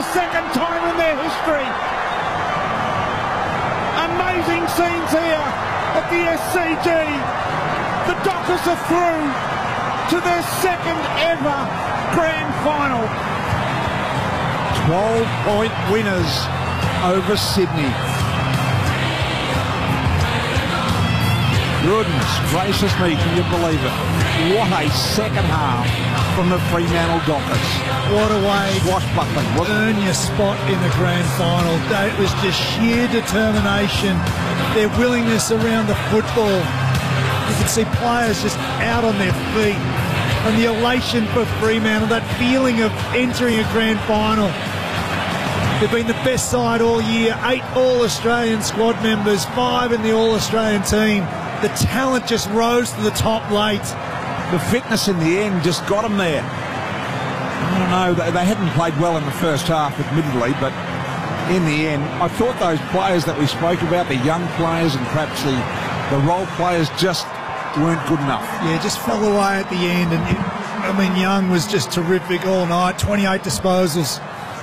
the second time in their history. Amazing scenes here at the SCG. The Dockers are through to their second ever grand final. 12-point winners over Sydney. Goodness gracious me, can you believe it? What a second half from the Fremantle Dockers. What a way Swashbuckling, to earn your spot in the grand final. It was just sheer determination, their willingness around the football. You could see players just out on their feet. And the elation for Fremantle, that feeling of entering a grand final. They've been the best side all year. 8 All-Australian squad members, 5 in the All-Australian team. The talent just rose to the top late. The fitness in the end just got them there. I don't know, they hadn't played well in the first half, admittedly, but in the end, I thought those players that we spoke about, the young players and perhaps the role players, just weren't good enough. Yeah, just fell away at the end. And I mean, Young was just terrific all night. 28 disposals.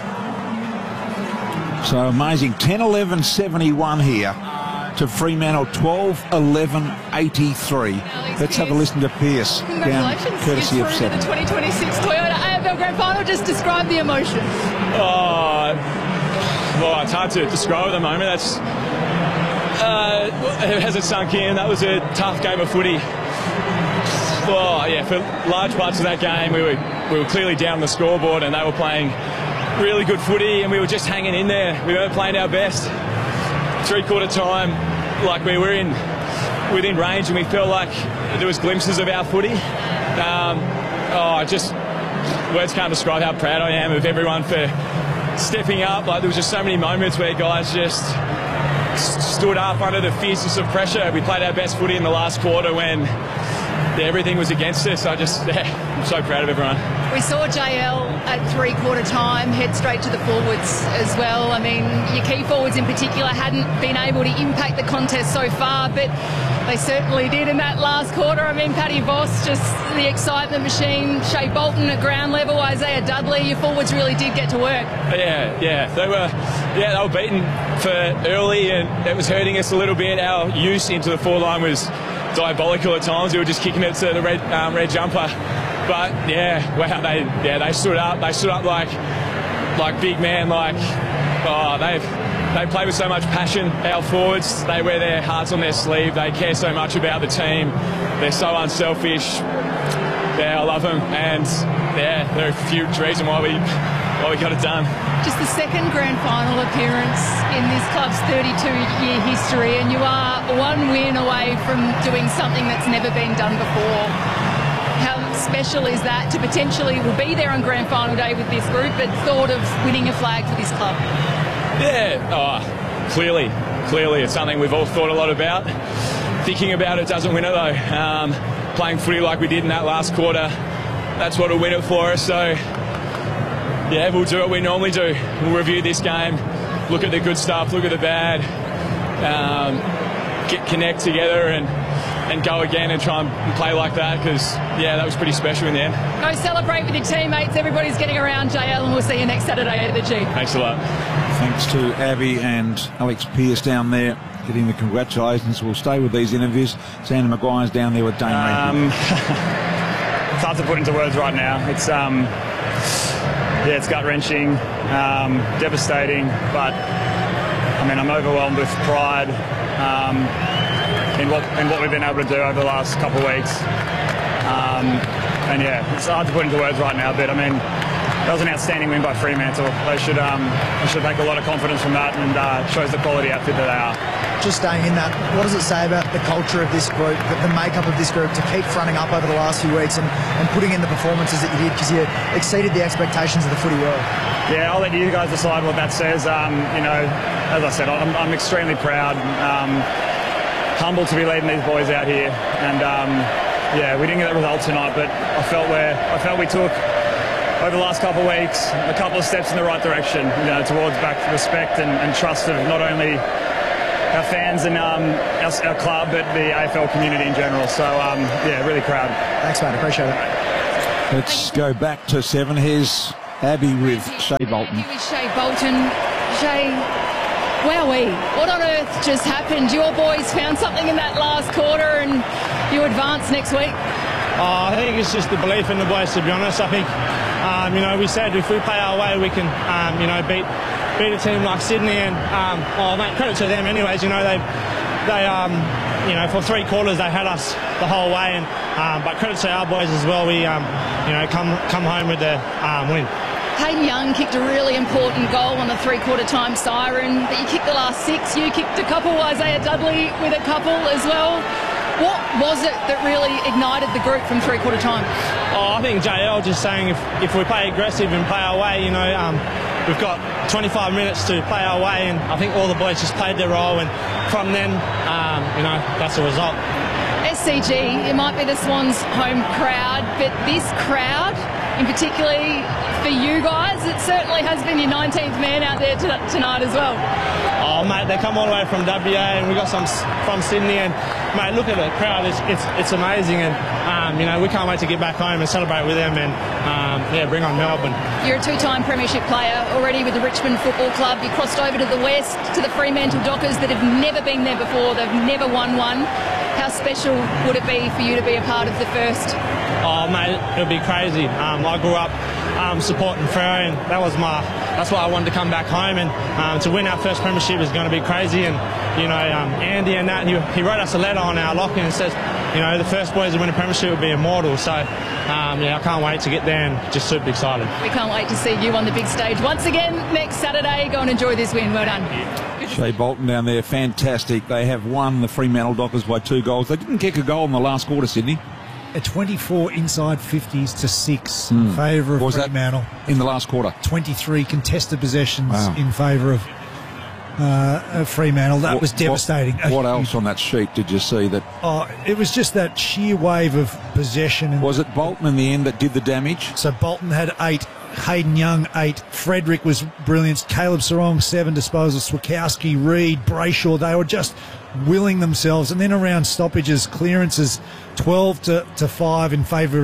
So amazing. 10-11-71 here to Fremantle, 12-11-83. Let's have a listen to Pearce. Congratulations. Down courtesy of 7. The 2026 Toyota AFL Grand Final. Just describe the emotion. Oh, well, it's hard to describe at the moment. That's it hasn't sunk in. That was a tough game of footy. Well, yeah, for large parts of that game, we were clearly down the scoreboard, and they were playing really good footy, and we were just hanging in there. We weren't playing our best. Three-quarter time, like we were within range, and we felt like there was glimpses of our footy. Words can't describe how proud I am of everyone for stepping up. Like, there was just so many moments where guys just stood up under the fiercest of pressure. We played our best footy in the last quarter when everything was against us. I'm so proud of everyone. We saw JL at three-quarter time head straight to the forwards as well. I mean, your key forwards in particular hadn't been able to impact the contest so far, but they certainly did in that last quarter. I mean, Paddy Voss, just the excitement machine. Shea Bolton at ground level, Isaiah Dudley, your forwards really did get to work. Yeah, they were beaten for early, and it was hurting us a little bit. Our use into the forward line was diabolical at times. We were just kicking it to the red jumper. But yeah, wow, they stood up. They stood up like big men. They play with so much passion. Our forwards, they wear their hearts on their sleeve. They care so much about the team. They're so unselfish. Yeah, I love them, and yeah, they're a huge reason why we got it done. Just the second grand final appearance in this club's 32-year history, and you are one win away from doing something that's never been done before. How special is that to potentially will be there on grand final day with this group, but thought of winning a flag for this club? Yeah, clearly it's something we've all thought a lot about. Thinking about it doesn't win it though. Playing footy like we did in that last quarter, that's what will win it for us. So yeah, we'll do what we normally do. We'll review this game, look at the good stuff, look at the bad, connect together and go again and try and play like that, because yeah, that was pretty special in the end. Go celebrate with your teammates. Everybody's getting around, JL, and we'll see you next Saturday at the G. Thanks a lot. Thanks to Abby and Alex Pearce down there getting the congratulations. We'll stay with these interviews. Sandy Maguire's down there with Dane Rankin. It's hard to put into words right now. It's it's gut-wrenching, devastating, but I mean, I'm overwhelmed with pride in what we've been able to do over the last couple of weeks. And yeah, it's hard to put into words right now, but I mean, that was an outstanding win by Fremantle. They should take a lot of confidence from that, and shows the quality outfit that they are. Just staying in that, what does it say about the culture of this group, the makeup of this group, to keep fronting up over the last few weeks and putting in the performances that you did, because you exceeded the expectations of the footy world? Yeah, I'll let you guys decide what that says. You know, as I said, I'm extremely proud, humbled to be leading these boys out here, and yeah, we didn't get that result tonight, but I felt we took over the last couple of weeks a couple of steps in the right direction, you know, towards back respect and trust of not only our fans and our club, but the AFL community in general. So yeah, really proud. Thanks, mate. Appreciate it. Let's go back to 7. Here's Abby with Shea Bolton. Thank you with Shea Bolton. Shea, wowee, what on earth just happened? Your boys found something in that last quarter and you advance next week? I think it's just the belief in the boys, to be honest. I think, we said if we play our way, we can, beat a team like Sydney. And, credit to them anyways. They for 3 quarters they had us the whole way. But credit to our boys as well. We, come home with the win. Hayden Young kicked a really important goal on the 3/4 time siren, but you kicked the last 6. You kicked a couple, Isaiah Dudley with a couple as well. What was it that really ignited the group from 3/4 time? I think JL just saying if we play aggressive and play our way, we've got 25 minutes to play our way, and I think all the boys just played their role, and from then, that's the result. SCG, it might be the Swans' home crowd, but this crowd, in particularly for you guys, it certainly has been your 19th man out there tonight as well. Oh, mate, they come all the way from WA, and we got some from Sydney, and mate, look at the crowd, it's amazing, and we can't wait to get back home and celebrate with them, and bring on Melbourne. You're a 2-time premiership player already with the Richmond Football Club. You crossed over to the west, to the Fremantle Dockers that have never been there before. They've never won one. How special would it be for you to be a part of the first? Oh, mate, it would be crazy. I grew up supporting Freo, and that's why I wanted to come back home, and to win our first premiership is going to be crazy. And Andy and that, he wrote us a letter on our locker and says, the first boys to win a premiership will be immortal. So I can't wait to get there, and just super excited. We can't wait to see you on the big stage once again next Saturday. Go and enjoy this win. Well done. Shea Bolton down there, fantastic. They have won the Fremantle Dockers by 2 goals. They didn't kick a goal in the last quarter, Sydney. A 24 inside 50s to 6 in favour of Fremantle. In the last quarter? 23 contested possessions in favour of Fremantle. That was devastating. What else on that sheet did you see? It was just that sheer wave of possession. Was it Bolton in the end that did the damage? So Bolton had 8. Hayden Young 8, Frederick was brilliant, Caleb Sarong 7 disposals, Swakowski, Reid, Brayshaw, they were just willing themselves, and then around stoppages, clearances 12 to 5 in favour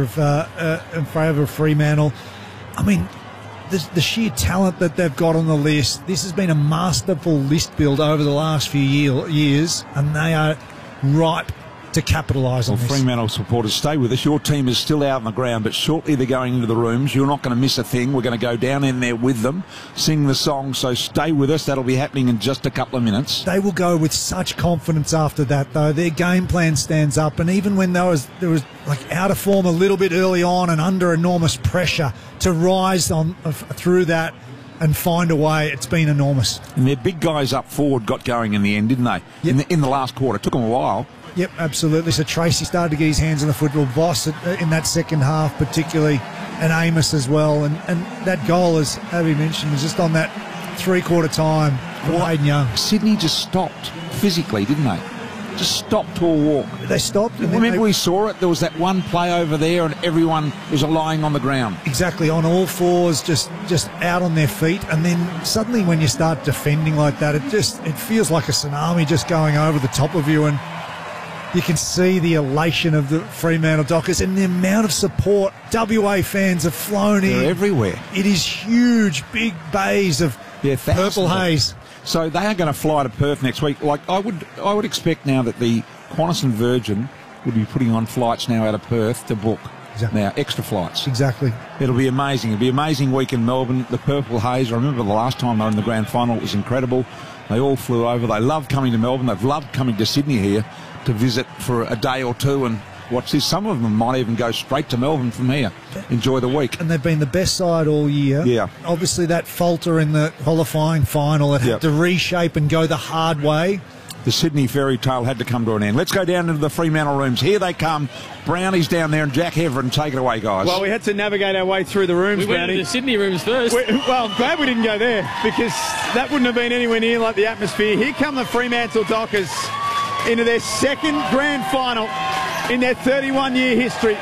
of Fremantle. I mean, the sheer talent that they've got on the list, this has been a masterful list build over the last few years, and they are ripe to capitalise on this. Fremantle supporters, stay with us. Your team is still out on the ground, but shortly they're going into the rooms. You're not going to miss a thing. We're going to go down in there with them, sing the song, so stay with us. That'll be happening in just a couple of minutes. They will go with such confidence after that, though. Their game plan stands up, and even when there was like out of form a little bit early on and under enormous pressure, to rise on through that and find a way, it's been enormous. And their big guys up forward got going in the end, didn't they? Yep. In the last quarter. It took them a while. Yep, absolutely. So Tracy started to get his hands on the football. Voss in that second half particularly, and Amos as well. And that goal, as Abby mentioned, was just on that 3/4 time from Hayden Young. Sydney just stopped physically, didn't they? Just stopped to a walk. They stopped. And remember we saw it? There was that one play over there and everyone was lying on the ground. Exactly, on all fours, just out on their feet. And then suddenly when you start defending like that, it feels like a tsunami just going over the top of you, and you can see the elation of the Fremantle Dockers and the amount of support. WA fans have flown in. They're everywhere. It is huge, big bays of purple haze. So they are going to fly to Perth next week. Like I would expect now that the Qantas and Virgin would be putting on flights now out of Perth to book. Exactly. Now, extra flights. Exactly. It'll be amazing. It'll be an amazing week in Melbourne. The purple haze, I remember the last time they were in the grand final, it was incredible. They all flew over. They love coming to Melbourne. They've loved coming to Sydney here to visit for a day or two and watch this. Some of them might even go straight to Melbourne from here. Enjoy the week. And they've been the best side all year. Yeah. Obviously that falter in the qualifying final, it had to reshape and go the hard way. The Sydney fairy tale had to come to an end. Let's go down into the Fremantle rooms. Here they come. Brownie's down there and Jack Heverin. Take it away, guys. Well, we had to navigate our way through the rooms, We went Brownie. to the Sydney rooms first. Well, I'm glad we didn't go there, because that wouldn't have been anywhere near like the atmosphere. Here come the Fremantle Dockers into their second grand final in their 31-year history.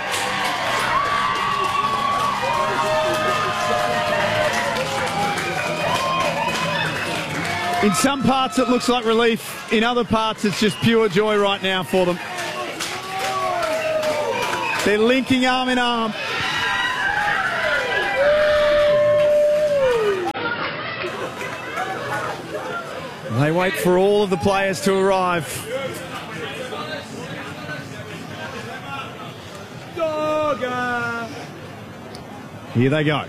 In some parts it looks like relief, in other parts it's just pure joy right now for them. They're linking arm in arm. They wait for all of the players to arrive. Here they go.